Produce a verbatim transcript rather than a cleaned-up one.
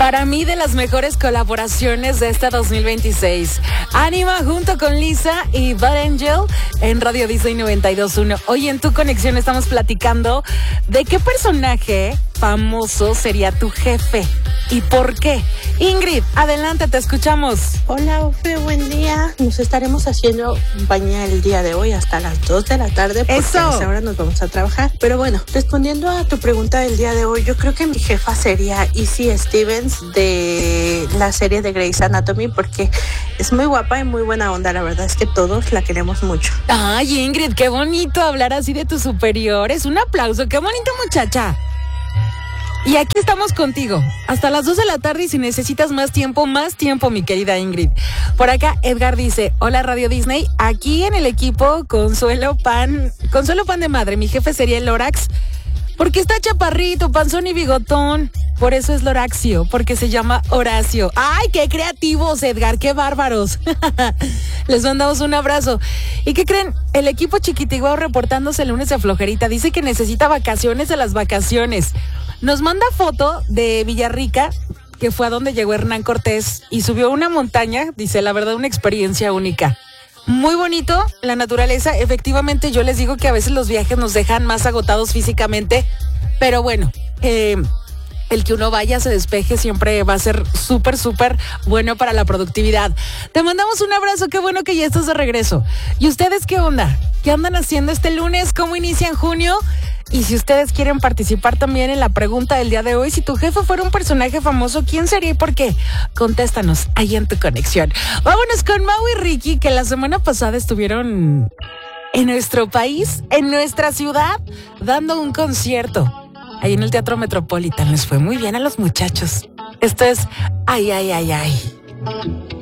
Para mí, de las mejores colaboraciones de este dos mil veintiséis. Anima junto con Lisa y Bad Angel en Radio Disney noventa y dos punto uno. Hoy en Tu Conexión estamos platicando de qué personaje famoso sería tu jefe y por qué. Ingrid, adelante, te escuchamos. Hola, Ofe, buen día. Nos estaremos haciendo compañía el día de hoy hasta las dos de la tarde porque Eso. a esa hora nos vamos a trabajar. Pero bueno, respondiendo a tu pregunta del día de hoy, yo creo que mi jefa sería Izzy Stevens de la serie de Grey's Anatomy porque es muy guapa y muy buena onda. La verdad es que todos la queremos mucho. Ay, Ingrid, qué bonito hablar así de tus superiores. Un aplauso, qué bonita muchacha. Y aquí estamos contigo, hasta las dos de la tarde y si necesitas más tiempo, más tiempo, mi querida Ingrid. Por acá, Edgar dice, hola Radio Disney, aquí en el equipo Consuelo Pan, Consuelo Pan de Madre, mi jefe sería el Lorax, porque está chaparrito, panzón y bigotón, por eso es Loraxio, porque se llama Horacio. ¡Ay, qué creativos, Edgar, qué bárbaros! Les mandamos un abrazo. ¿Y qué creen? El equipo Chiquitiguao reportándose el lunes de flojerita, dice que necesita vacaciones de las vacaciones. Nos manda foto de Villarrica, que fue a donde llegó Hernán Cortés y subió una montaña, dice, la verdad, una experiencia única. Muy bonito, la naturaleza. Efectivamente, yo les digo que a veces los viajes nos dejan más agotados físicamente, pero bueno, eh, el que uno vaya, se despeje, siempre va a ser súper, súper bueno para la productividad. Te mandamos un abrazo, qué bueno que ya estás de regreso. ¿Y ustedes qué onda? ¿Qué andan haciendo este lunes? ¿Cómo inician junio? Y si ustedes quieren participar también en la pregunta del día de hoy, si tu jefe fuera un personaje famoso, ¿quién sería y por qué? Contéstanos ahí en Tu Conexión. Vámonos con Mau y Ricky, que la semana pasada estuvieron en nuestro país, en nuestra ciudad, dando un concierto. Ahí en el Teatro Metropolitan les fue muy bien a los muchachos. Esto es Ay, ay, ay, ay.